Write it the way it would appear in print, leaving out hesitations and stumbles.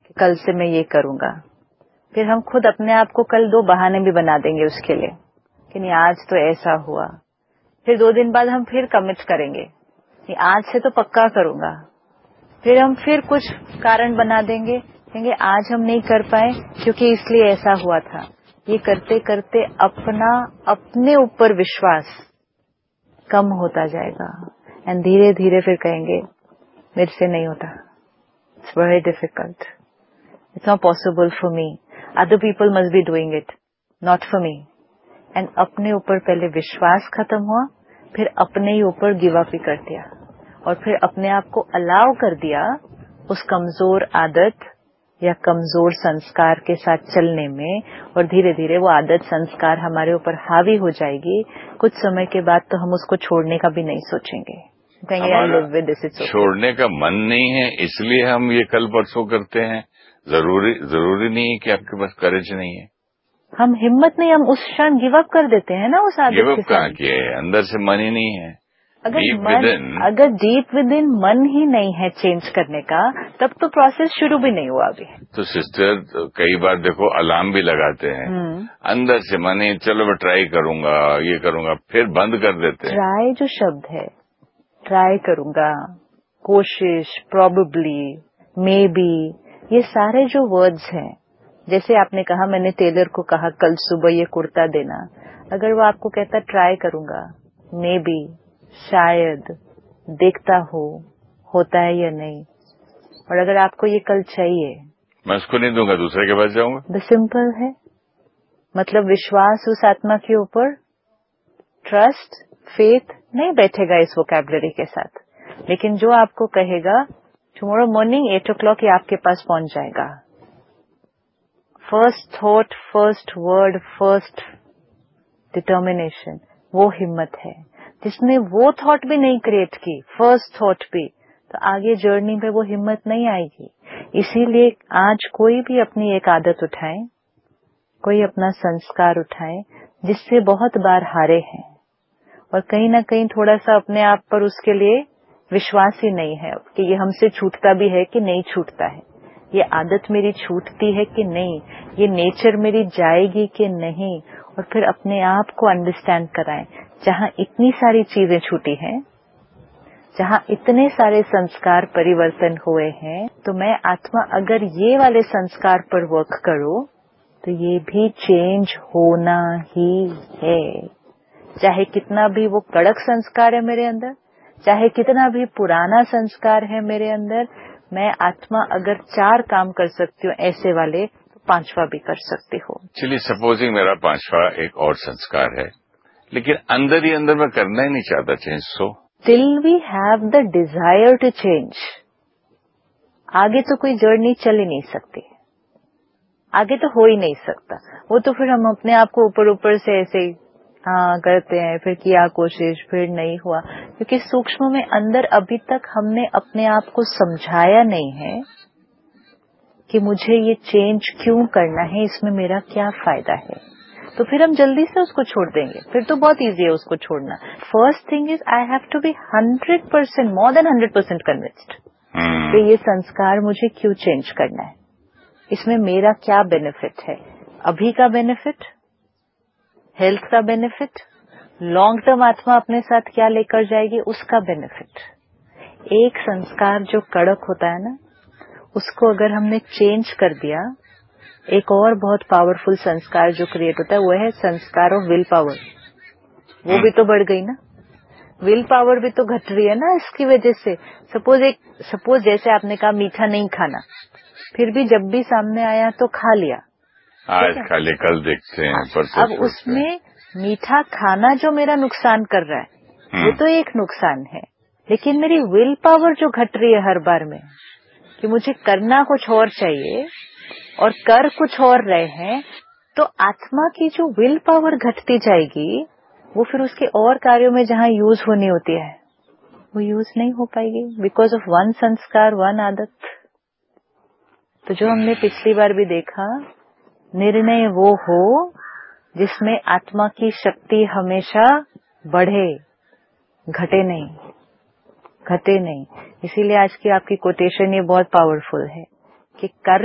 कि कल से मैं ये करूंगा। फिर हम खुद अपने आप को कल 2 बहाने भी बना देंगे उसके लिए कि नहीं आज तो ऐसा हुआ। फिर 2 दिन बाद हम फिर कमिट करेंगे कि आज से तो पक्का करूंगा। फिर हम फिर कुछ कारण बना देंगे, कहेंगे आज हम नहीं कर पाए क्योंकि इसलिए ऐसा हुआ था। ये करते करते अपने ऊपर विश्वास कम होता जाएगा एंड धीरे धीरे फिर कहेंगे मेरे से नहीं होता, it's very difficult, it's not possible for me, other people must be doing it, not for me. And अपने ऊपर पहले विश्वास खत्म हुआ, फिर अपने ही ऊपर गिव अप ही कर दिया और फिर अपने आप को अलाउ कर दिया उस कमजोर आदत या कमजोर संस्कार के साथ चलने में, और धीरे धीरे वो आदत संस्कार हमारे ऊपर हावी हो जाएगी। कुछ समय के बाद तो हम उसको छोड़ने का भी नहीं सोचेंगे, कहेंगे I live with this, it's okay. छोड़ने का मन नहीं है इसलिए हम ये कल परसों करते हैं। जरूरी नहीं है कि आपके पास करेज नहीं है। हम हिम्मत नहीं, हम उस क्षण गिव अप कर देते हैं ना उस आदत गिव के अप कहाँ साथ। किया है, अंदर से मन ही नहीं है। अगर डीप विद इन मन ही नहीं है चेंज करने का, तब तो प्रोसेस शुरू भी नहीं हुआ अभी। तो सिस्टर कई बार देखो अलार्म भी लगाते हैं, अंदर से मन ही चलो मैं ट्राई करूंगा, ये करूंगा, फिर बंद कर देते हैं। ट्राई जो शब्द है, ट्राई करूंगा, कोशिश, प्रोबेबली, मे बी, ये सारे जो वर्ड्स हैं, जैसे आपने कहा मैंने टेलर को कहा कल सुबह ये कुर्ता देना, अगर वो आपको कहता ट्राई करूंगा, मे बी, शायद, देखता होता है या नहीं, और अगर आपको ये कल चाहिए, मैं उसको नहीं दूंगा, दूसरे के पास जाऊंगा। द सिंपल है, मतलब विश्वास उस आत्मा के ऊपर, ट्रस्ट, फेथ नहीं बैठेगा इस वोकैबुलरी के साथ, लेकिन जो आपको कहेगा टुमारो मॉर्निंग 8 o'clock ये आपके पास पहुंच जाएगा। First thought, first word, first determination, वो हिम्मत है। जिसने वो थॉट भी नहीं क्रिएट की, फर्स्ट थॉट भी, तो आगे जर्नी पे वो हिम्मत नहीं आएगी। इसीलिए आज कोई भी अपनी एक आदत उठाए, कोई अपना संस्कार उठाए जिससे बहुत बार हारे हैं, और कहीं ना कहीं थोड़ा सा अपने आप पर उसके लिए विश्वास ही नहीं है कि ये हमसे छूटता भी है कि नहीं छूटता है, ये आदत मेरी छूटती है कि नहीं, ये नेचर मेरी जाएगी कि नहीं। और फिर अपने आप को अंडरस्टैंड कराएं, जहां इतनी सारी चीजें छूटी हैं, जहां इतने सारे संस्कार परिवर्तन हुए हैं, तो मैं आत्मा अगर ये वाले संस्कार पर वर्क करूं तो ये भी चेंज होना ही है। चाहे कितना भी वो कड़क संस्कार है मेरे अंदर, चाहे कितना भी पुराना संस्कार है मेरे अंदर, मैं आत्मा अगर 4 काम कर सकती हूँ ऐसे वाले, तो 5वां भी कर सकती हूँ। चलिए सपोजिंग मेरा 5वां एक और संस्कार है, लेकिन अंदर ही अंदर मैं करना ही नहीं चाहता change. So till we have the desire to change, आगे तो कोई जर्नी चल ही नहीं सकती, आगे तो हो ही नहीं सकता। वो तो फिर हम अपने आप को ऊपर ऊपर से ऐसे हाँ करते हैं, फिर किया कोशिश, फिर नहीं हुआ, क्योंकि सूक्ष्म में अंदर अभी तक हमने अपने आप को समझाया नहीं है कि मुझे ये चेंज क्यों करना है, इसमें मेरा क्या फायदा है। तो फिर हम जल्दी से उसको छोड़ देंगे, फिर तो बहुत इजी है उसको छोड़ना। First thing is I have to be 100%, more than 100% convinced कि ये संस्कार मुझे क्यों चेंज करना है, इसमें मेरा क्या बेनिफिट है, अभी का बेनिफिट, हेल्थ का बेनिफिट, लॉन्ग टर्म आत्मा अपने साथ क्या लेकर जाएगी उसका बेनिफिट। एक संस्कार जो कड़क होता है ना, उसको अगर हमने चेंज कर दिया, एक और बहुत पावरफुल संस्कार जो क्रिएट होता है वो है संस्कार ऑफ विल पावर। वो भी तो बढ़ गई ना, विल पावर भी तो घट रही है ना इसकी वजह से। सपोज जैसे आपने कहा मीठा नहीं खाना, फिर भी जब भी सामने आया तो खा लिया, आज खा ले कल देखते हैं, परसों। अब उसमें मीठा खाना जो मेरा नुकसान कर रहा है वो तो एक नुकसान है, लेकिन मेरी विल पावर जो घट रही है हर बार में कि मुझे करना कुछ और चाहिए और कर कुछ और रहे हैं, तो आत्मा की जो विल पावर घटती जाएगी, वो फिर उसके और कार्यों में जहाँ यूज होनी होती है वो यूज नहीं हो पाएगी, बिकॉज ऑफ वन संस्कार, वन आदत। तो जो हमने पिछली बार भी देखा, निर्णय वो हो जिसमें आत्मा की शक्ति हमेशा बढ़े, घटे नहीं। इसीलिए आज की आपकी कोटेशन ये बहुत पावरफुल है कि कार्य